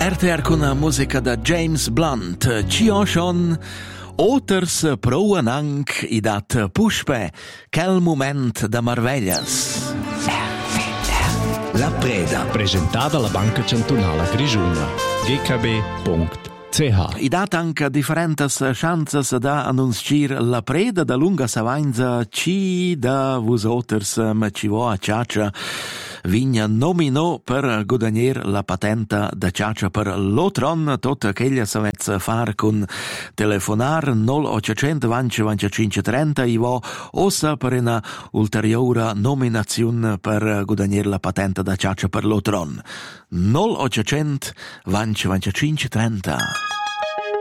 RTR con la musica da James Blunt. Ci ocean Oters proen anc i dat puspe. Quel moment da marveglias. La Preda, presentata alla Banca Cantonale Grischuna, gkb.ch. I dat anche differentes chances da annunciare la preda da lunga savanza ci da vos oters me ci vo a ciaccia vigna nomino per guadagner la patenta da ciaccia per l'Otron. Tot ch'eglia savez far con telefonar 0800 20 25 30 i vo ossa per una ulteriore nominazione per guadagner la patenta da ciaccia per l'Otron. 0800 20 25 30.